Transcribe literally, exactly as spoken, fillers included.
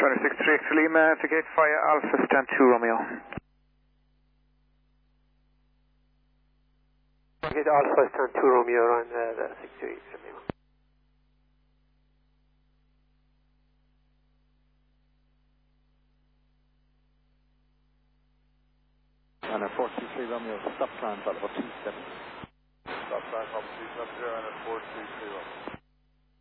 Runner six three X Lima, Gate Fire Alpha Stand two Romeo. Gate Alpha Stand two Romeo on uh, six three X Lima. Runner four two three Romeo, stop climb, Alpha two seven. Stop climb, Alpha two seven, Runner four two three Romeo.